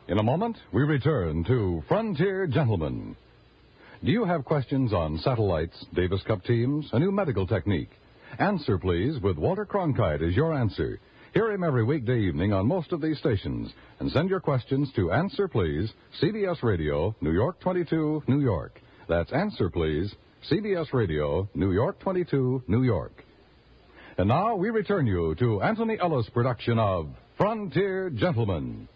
In a moment, we return to Frontier Gentlemen. Do you have questions on satellites, Davis Cup teams, a new medical technique? Answer, please, with Walter Cronkite as your answer. Hear him every weekday evening on most of these stations. And send your questions to Answer, Please, CBS Radio, New York 22, New York. That's Answer, Please, CBS Radio, New York 22, New York. And now we return you to Anthony Ellis' production of Frontier Gentlemen.